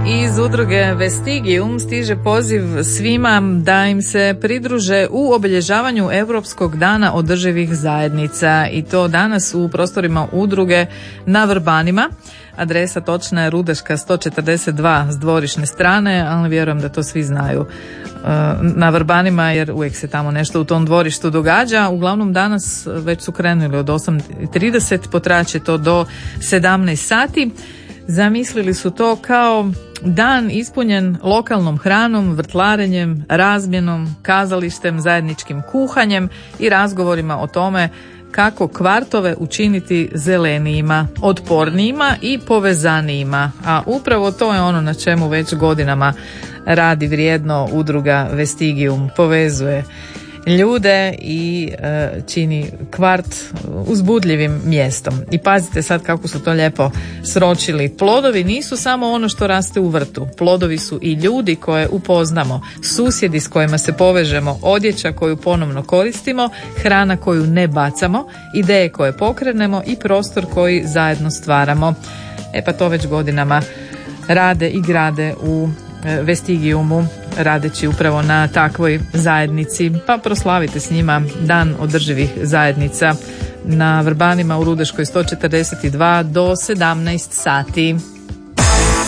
Iz udruge Vestigium stiže poziv svima da im se pridruže u obilježavanju Europskog dana održivih zajednica i to danas u prostorima udruge na Vrbanima. Adresa točna je Rudeška 142 s dvorišne strane, ali vjerujem da to svi znaju na Vrbanima jer uvijek se tamo nešto u tom dvorištu događa. Uglavnom danas već su krenuli od 8:30, potraće to do 17 sati. Zamislili su to kao dan ispunjen lokalnom hranom, vrtlarenjem, razmjenom, kazalištem, zajedničkim kuhanjem i razgovorima o tome kako kvartove učiniti zelenijima, otpornijima i povezanijima. A upravo to je ono na čemu već godinama radi vrijedno udruga Vestigium. Povezuje ljude i čini kvart uzbudljivim mjestom. I pazite sad kako su to lijepo sročili. Plodovi nisu samo ono što raste u vrtu. Plodovi su i ljudi koje upoznamo, susjedi s kojima se povežemo, odjeća koju ponovno koristimo, hrana koju ne bacamo, ideje koje pokrenemo i prostor koji zajedno stvaramo. Pa to već godinama rade i grade u Vestigiumu, radeći upravo na takvoj zajednici, pa proslavite s njima Dan održivih zajednica na Vrbanima u Rudeškoj 142 do 17 sati.